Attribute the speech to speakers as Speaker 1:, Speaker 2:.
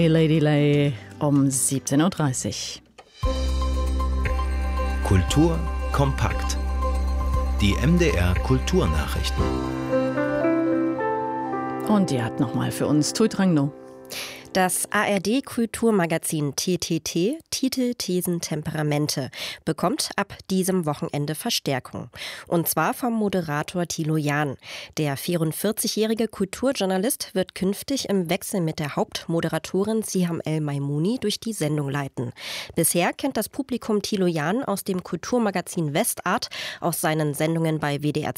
Speaker 1: Lady Lay um 17.30 Uhr.
Speaker 2: Kultur kompakt. Die MDR Kulturnachrichten.
Speaker 1: Und die hat nochmal für uns Tui Trangno.
Speaker 3: Das ARD-Kulturmagazin TTT, Titel, Thesen, Temperamente, bekommt ab diesem Wochenende Verstärkung. Und zwar vom Moderator Thilo Jahn. Der 44-jährige Kulturjournalist wird künftig im Wechsel mit der Hauptmoderatorin Siham El-Maimouni durch die Sendung leiten. Bisher kennt das Publikum Thilo Jahn aus dem Kulturmagazin Westart, aus seinen Sendungen bei WDR